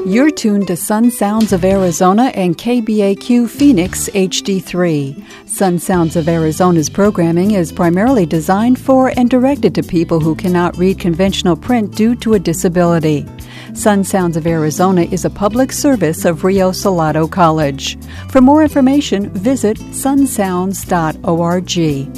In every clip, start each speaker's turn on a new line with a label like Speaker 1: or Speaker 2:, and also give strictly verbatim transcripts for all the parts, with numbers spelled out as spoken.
Speaker 1: You're tuned to Sun Sounds of Arizona and K B A Q Phoenix H D three. Sun Sounds of Arizona's programming is primarily designed for and directed to people who cannot read conventional print due to a disability. Sun Sounds of Arizona is a public service of Rio Salado College. For more information, visit sun sounds dot org.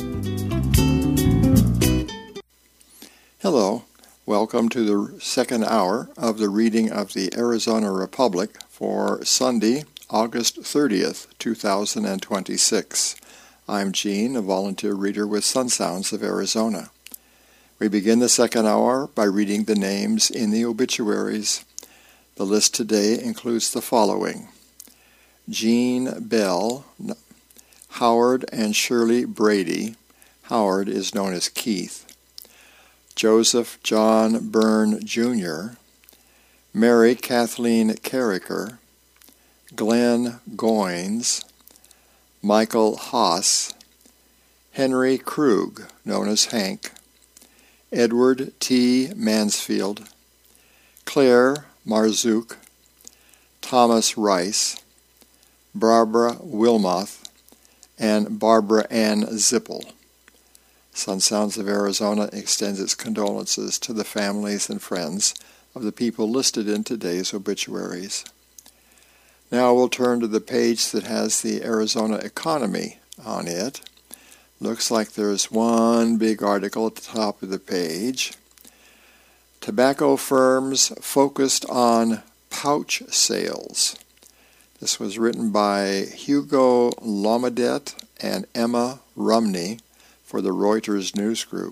Speaker 2: Hello. Welcome to the second hour of the reading of the Arizona Republic for Sunday, August thirtieth, two thousand twenty-six. I'm Gene, a volunteer reader with Sun Sounds of Arizona. We begin the second hour by reading the names in the obituaries. The list today includes the following: Jean Bell, Howard and Shirley Brady. Howard is known as Keith. Joseph John Byrne, Junior, Mary Kathleen Carricker, Glenn Goins, Michael Haas, Henry Krug, known as Hank, Edward T. Mansfield, Claire Marzouk, Thomas Rice, Barbara Wilmoth, and Barbara Ann Zippel. Sun Sounds of Arizona extends its condolences to the families and friends of the people listed in today's obituaries. Now we'll turn to the page that has the Arizona economy on it. Looks like there's one big article at the top of the page. Tobacco firms focused on pouch sales. This was written by Hugo Lomadet and Emma Rumney for the Reuters News Group.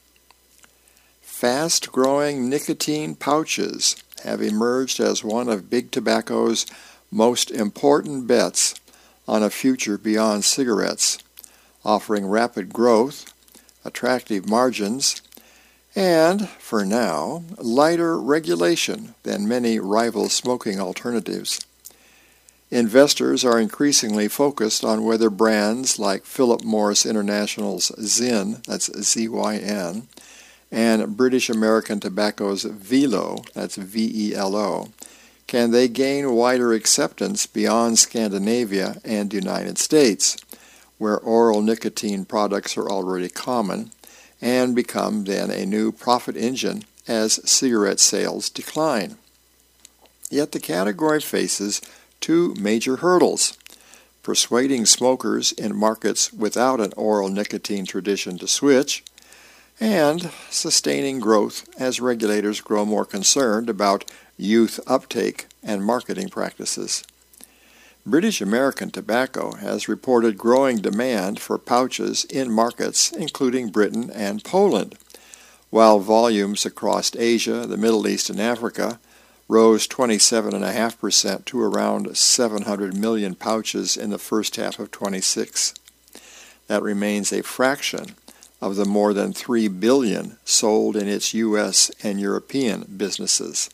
Speaker 2: Fast-growing nicotine pouches have emerged as one of Big Tobacco's most important bets on a future beyond cigarettes, offering rapid growth, attractive margins, and, for now, lighter regulation than many rival smoking alternatives. Investors are increasingly focused on whether brands like Philip Morris International's Zyn, that's Z Y N, and British American Tobacco's Velo, that's V E L O, can they gain wider acceptance beyond Scandinavia and United States, where oral nicotine products are already common, and become then a new profit engine as cigarette sales decline. Yet the category faces two major hurdles: persuading smokers in markets without an oral nicotine tradition to switch, and sustaining growth as regulators grow more concerned about youth uptake and marketing practices. British American Tobacco has reported growing demand for pouches in markets including Britain and Poland, while volumes across Asia, the Middle East, and Africa rose twenty-seven point five percent to around seven hundred million pouches in the first half of twenty-six. That remains a fraction of the more than three billion sold in its U S and European businesses.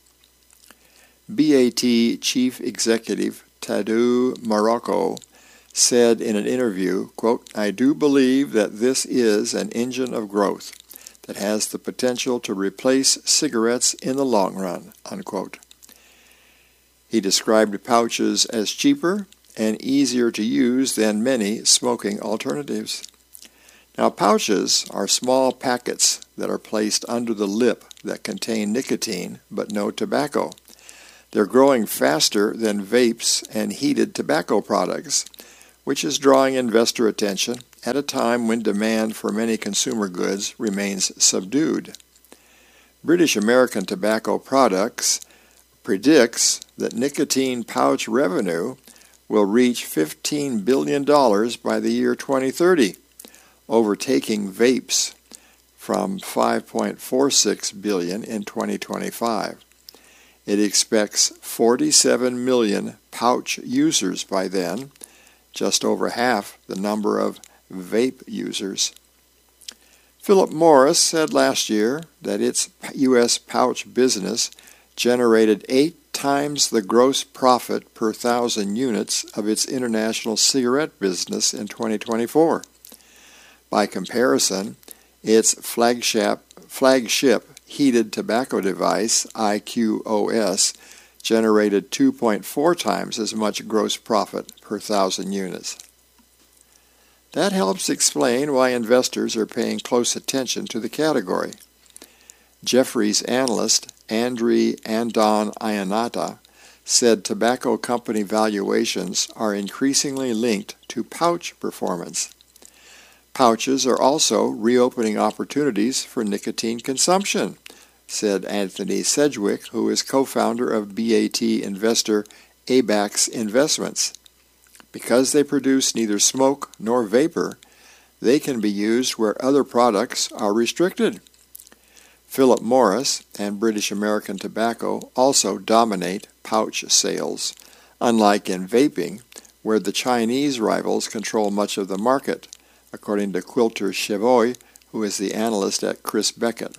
Speaker 2: B A T Chief Executive Tadeu Marroco said in an interview, quote, "I do believe that this is an engine of growth that has the potential to replace cigarettes in the long run," unquote. He described pouches as cheaper and easier to use than many smoking alternatives. Now, pouches are small packets that are placed under the lip that contain nicotine but no tobacco. They're growing faster than vapes and heated tobacco products, which is drawing investor attention at a time when demand for many consumer goods remains subdued. British American Tobacco Products predicts that nicotine pouch revenue will reach fifteen billion dollars by the year twenty thirty, overtaking vapes from five point four six billion dollars in twenty twenty-five. It expects forty-seven million pouch users by then, just over half the number of vape users. Philip Morris said last year that its U S pouch business generated eight times the gross profit per thousand units of its international cigarette business in twenty twenty-four. By comparison, its flagship, flagship heated tobacco device, I Q O S, generated two point four times as much gross profit per thousand units. That helps explain why investors are paying close attention to the category. Jefferies analyst Andri Andon Iannetta said tobacco company valuations are increasingly linked to pouch performance. Pouches are also reopening opportunities for nicotine consumption, said Anthony Sedgwick, who is co-founder of B A T investor Abax Investments. Because they produce neither smoke nor vapor, they can be used where other products are restricted. Philip Morris and British American Tobacco also dominate pouch sales, unlike in vaping, where the Chinese rivals control much of the market, according to Quilter Chevoy, who is the analyst at Chris Beckett.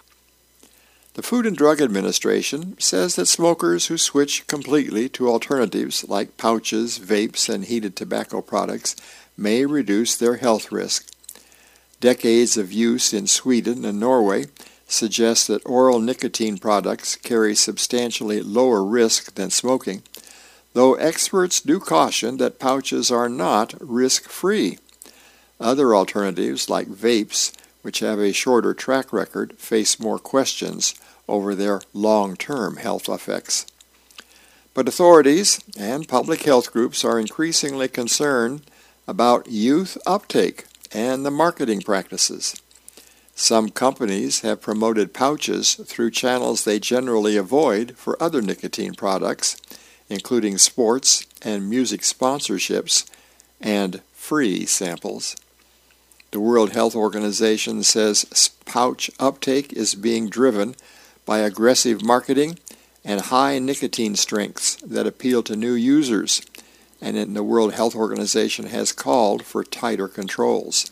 Speaker 2: The Food and Drug Administration says that smokers who switch completely to alternatives like pouches, vapes, and heated tobacco products may reduce their health risk. Decades of use in Sweden and Norway suggest that oral nicotine products carry substantially lower risk than smoking, though experts do caution that pouches are not risk-free. Other alternatives like vapes, which have a shorter track record, face more questions over their long-term health effects. But authorities and public health groups are increasingly concerned about youth uptake and the marketing practices. Some companies have promoted pouches through channels they generally avoid for other nicotine products, including sports and music sponsorships and free samples. The World Health Organization says pouch uptake is being driven by aggressive marketing and high nicotine strengths that appeal to new users, and the World Health Organization has called for tighter controls.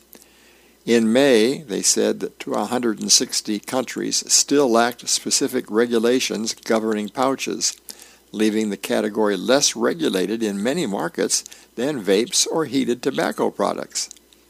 Speaker 2: In May, they said that one hundred sixty countries still lacked specific regulations governing pouches, leaving the category less regulated in many markets than vapes or heated tobacco products.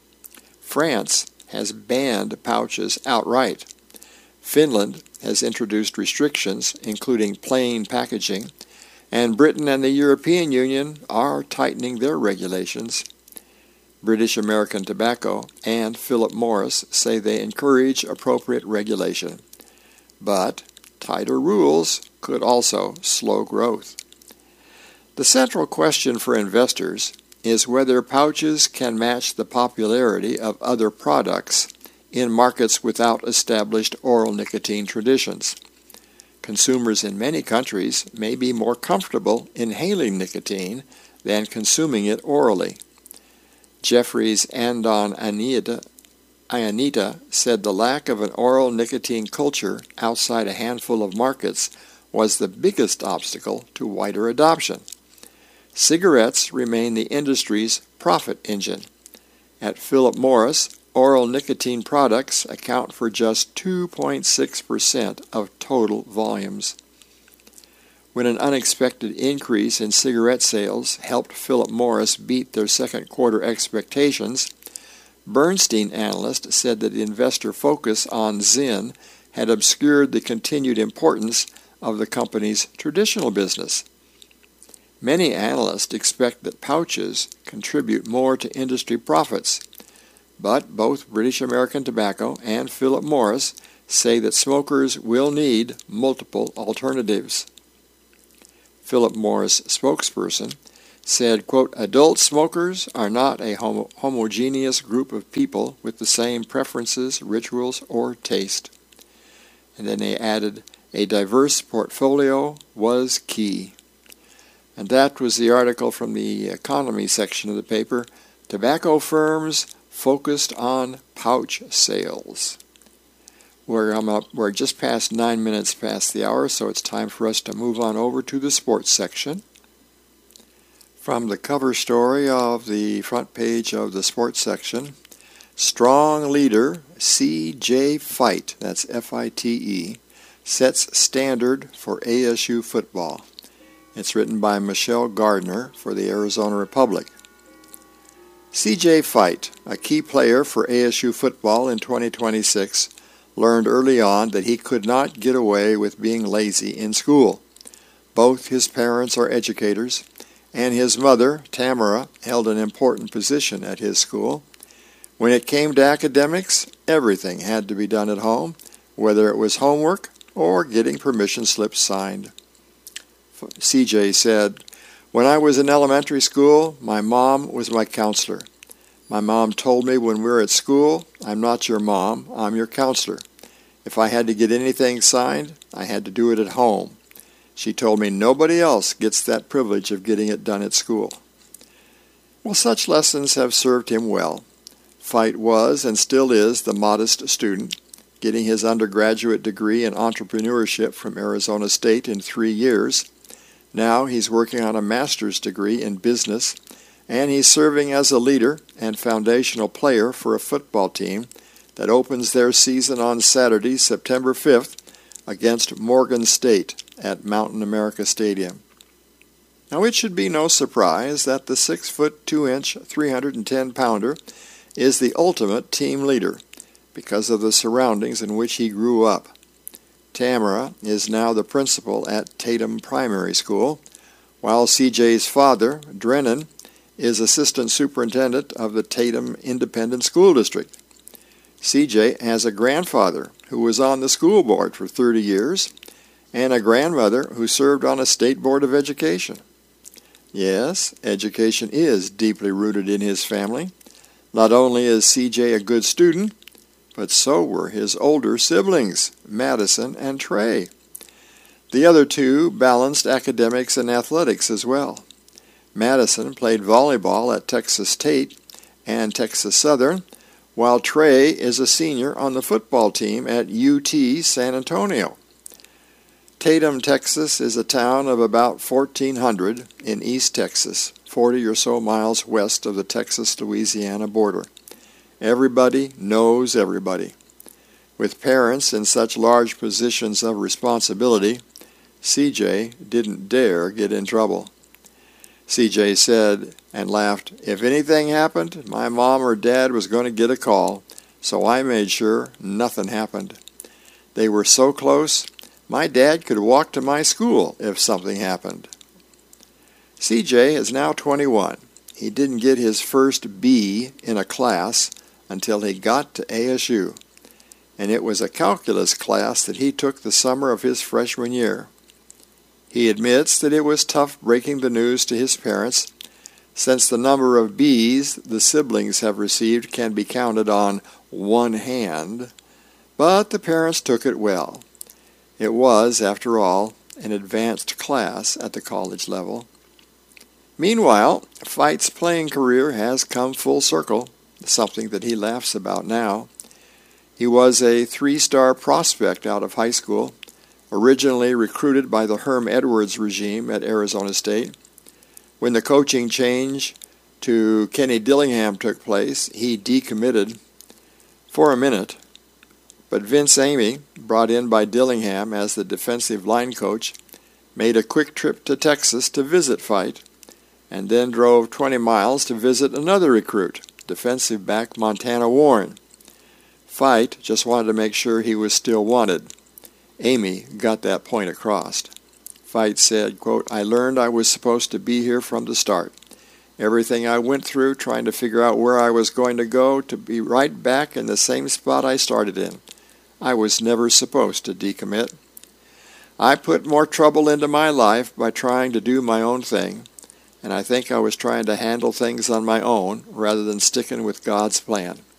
Speaker 2: France has banned pouches outright. Finland has introduced restrictions, including plain packaging, and Britain and the European Union are tightening their regulations. British American Tobacco and Philip Morris say they encourage appropriate regulation, but tighter rules could also slow growth. The central question for investors is whether pouches can match the popularity of other products in markets without established oral nicotine traditions. Consumers in many countries may be more comfortable inhaling nicotine than consuming it orally. Jefferies Andon Iannetta said the lack of an oral nicotine culture outside a handful of markets was the biggest obstacle to wider adoption. Cigarettes remain the industry's profit engine. At Philip Morris, oral nicotine products account for just two point six percent of total volumes. When an unexpected increase in cigarette sales helped Philip Morris beat their second quarter expectations, Bernstein analyst said that investor focus on Zyn had obscured the continued importance of the company's traditional business. Many analysts expect that pouches contribute more to industry profits, but both British American Tobacco and Philip Morris say that smokers will need multiple alternatives. Philip Morris spokesperson said, quote, "Adult smokers are not a homo- homogeneous group of people with the same preferences, rituals, or taste." And then they added, "A diverse portfolio was key." And that was the article from the economy section of the paper, Tobacco Firms Focused on Pouch Sales. We're, um, up, we're just past nine minutes past the hour, so it's time for us to move on over to the sports section. From the cover story of the front page of the sports section, strong leader C J Fite, that's F I T E, sets standard for A S U football. It's written by Michelle Gardner for the Arizona Republic. C J Fite, a key player for A S U football in twenty twenty-six, learned early on that he could not get away with being lazy in school. Both his parents are educators, and his mother, Tamara, held an important position at his school. When it came to academics, everything had to be done at home, whether it was homework or getting permission slips signed. C J said, "When I was in elementary school, my mom was my counselor. My mom told me when we were at school, 'I'm not your mom, I'm your counselor.' If I had to get anything signed, I had to do it at home. She told me nobody else gets that privilege of getting it done at school." Well, such lessons have served him well. Feit was and still is the modest student, getting his undergraduate degree in entrepreneurship from Arizona State in three years. Now he's working on a master's degree in business, and he's serving as a leader and foundational player for a football team that opens their season on Saturday, September fifth, against Morgan State at Mountain America Stadium. Now, it should be no surprise that the six foot two inch, three hundred ten pounder is the ultimate team leader because of the surroundings in which he grew up. Tamara is now the principal at Tatum Primary School, while C J's father, Drennan, is assistant superintendent of the Tatum Independent School District. C J has a grandfather who was on the school board for thirty years and a grandmother who served on a state board of education. Yes, education is deeply rooted in his family. Not only is C J a good student, but so were his older siblings, Madison and Trey. The other two balanced academics and athletics as well. Madison played volleyball at Texas State and Texas Southern, while Trey is a senior on the football team at U T San Antonio. Tatum, Texas is a town of about fourteen hundred in East Texas, forty or so miles west of the Texas-Louisiana border. Everybody knows everybody. With parents in such large positions of responsibility, C J didn't dare get in trouble. C J said and laughed, "If anything happened, my mom or dad was going to get a call, so I made sure nothing happened. They were so close, my dad could walk to my school if something happened." C J is now twenty-one. He didn't get his first B in a class until he got to A S U, and it was a calculus class that he took the summer of his freshman year. He admits that it was tough breaking the news to his parents, since the number of B's the siblings have received can be counted on one hand, but the parents took it well. It was, after all, an advanced class at the college level. Meanwhile, Feit's playing career has come full circle, something that he laughs about now. He was a three-star prospect out of high school, originally recruited by the Herm Edwards regime at Arizona State. When the coaching change to Kenny Dillingham took place, he decommitted for a minute. But Vince Amy, brought in by Dillingham as the defensive line coach, made a quick trip to Texas to visit Feit, and then drove twenty miles to visit another recruit, defensive back Montana Warren. Feit just wanted to make sure he was still wanted. Amy got that point across. Feit said, quote, "I learned I was supposed to be here from the start. Everything I went through trying to figure out where I was going to go to be right back in the same spot I started in. I was never supposed to decommit. I put more trouble into my life by trying to do my own thing, and I think I was trying to handle things on my own rather than sticking with God's plan.